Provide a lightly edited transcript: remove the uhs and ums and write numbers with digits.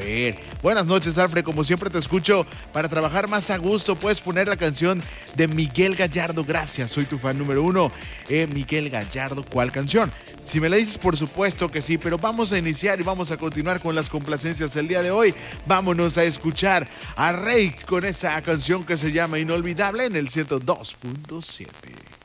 ver. Buenas noches, Alfred. Como siempre te escucho. Para trabajar más a gusto, puedes poner la canción de Miguel Gallardo. Gracias, soy tu fan número uno. Miguel Gallardo, ¿cuál canción? Si me la dices, por supuesto que sí, pero vamos a iniciar y vamos a continuar con las complacencias el día de hoy. Vámonos a escuchar a Rey con esa canción que se llama Inolvidable en el 102.7.